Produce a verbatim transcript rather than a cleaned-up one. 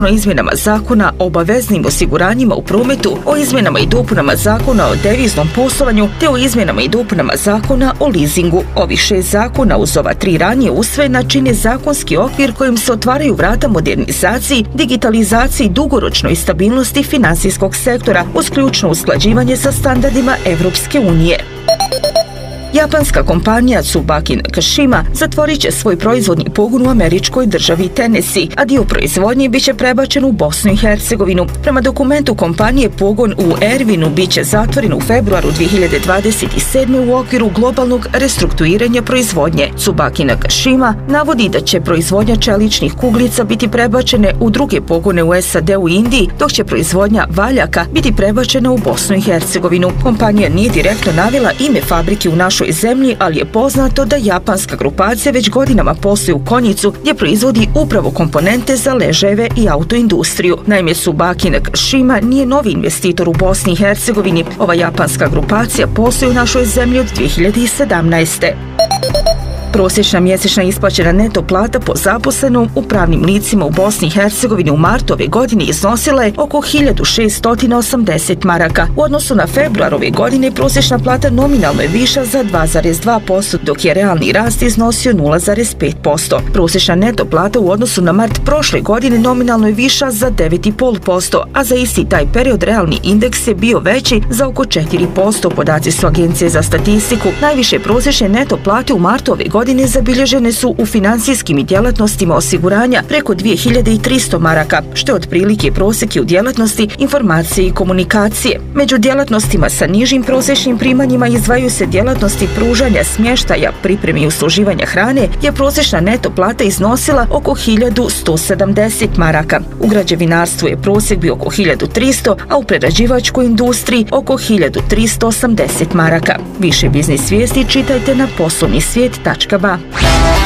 o izmjenama zakona o obaveznim osiguranjima u prometu, o izmjenama i dopunama zakona o deviznom poslovanju te o izmjenama i dopunama zakona o leasingu. Ovih šest zakona uz ova tri ranije usvojena čine zakonski okvir kojim se otvaraju vrata modernizaciji, digitalizaciji, dugoročnoj stabilnosti finansijskog sektora uz ključno usklađivanje sa standardima Evropske unije. Japanska kompanija Tsubaki Nakashima zatvorit će svoj proizvodni pogon u američkoj državi Tennessee, a dio proizvodnje biće prebačen u Bosnu i Hercegovinu. Prema dokumentu kompanije, pogon u Ervinu biće zatvoren u februaru dvije hiljade dvadeset sedme. u okviru globalnog restrukturiranja proizvodnje. Tsubaki Nakashima navodi da će proizvodnja čeličnih kuglica biti prebačene u druge pogone u S A D-u i Indiji, dok će proizvodnja valjaka biti prebačena u Bosnu i Hercegovinu. Kompanija nije direktno navela ime fabrike u našoj zemlji, ali je poznato da japanska grupacija već godinama posluje u Konjicu, gdje proizvodi upravo komponente za ležajeve i autoindustriju. Naime, Tsubaki Nakashima nije novi investitor u Bosni i Hercegovini. Ova japanska grupacija posluje u našoj zemlji od dvije hiljade sedamnaeste. Prosječna mjesečna isplaćena neto plata po zaposlenom u pravnim licima u Bosni i Hercegovini u martu ove godine iznosila je oko hiljadu šeststo osamdeset maraka. U odnosu na februar ove godine prosječna plata nominalno je viša za dva zarez dva posto, dok je realni rast iznosio nula zarez pet posto. Prosječna neto plata u odnosu na mart prošle godine nominalno je viša za devet zarez pet posto, a za isti taj period realni indeks je bio veći za oko četiri posto. Podaci su Agencije za statistiku. Najviše prosječne neto plate u martu ove godine godine zabilježene su u finansijskim i djelatnostima osiguranja preko dvije hiljade tristo maraka, što je otprilike prosjek u djelatnosti informacije i komunikacije. Među djelatnostima sa nižim prosječnim primanjima izdvajaju se djelatnosti pružanja smještaja, pripreme i usluživanja hrane, gdje prosječna neto plata iznosila oko hiljadu sto sedamdeset maraka. U građevinarstvu je prosjek bio oko hiljadu tristo, a u prerađivačkoj industriji oko hiljadu tristo osamdeset maraka. Više biznis vijesti čitajte na poslovni svijet tačka ba.